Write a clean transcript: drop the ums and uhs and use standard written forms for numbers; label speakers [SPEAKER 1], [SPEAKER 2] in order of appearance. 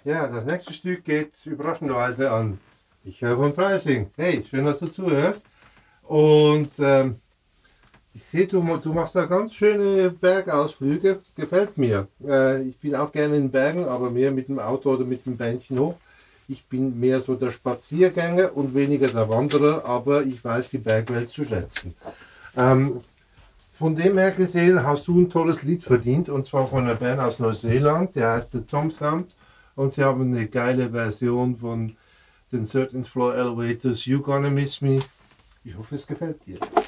[SPEAKER 1] Ja, das nächste Stück geht überraschenderweise an Michael von Freising. Hey, schön, dass du zuhörst. Und ich sehe, du machst da ganz schöne Bergausflüge. Gefällt mir. Ich bin auch gerne in Bergen, aber mehr mit dem Auto oder mit dem Bändchen hoch. Ich bin mehr so der Spaziergänger und weniger der Wanderer, aber ich weiß die Bergwelt zu schätzen. Von dem her gesehen hast du ein tolles Lied verdient, und zwar von einer Band aus Neuseeland, der heißt The Tom Sound, und sie haben eine geile Version von den 13th Floor Elevators, You Gonna Miss Me. Ich hoffe, es gefällt dir.